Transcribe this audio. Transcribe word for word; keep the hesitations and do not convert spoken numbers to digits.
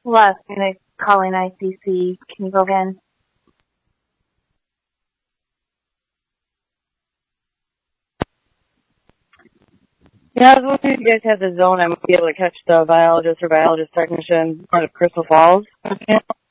Last minute calling I C C. Can you go again? Yeah, I was wondering if you guys had the zone. I might be able to catch the biologist or biologist technician out of Crystal Falls.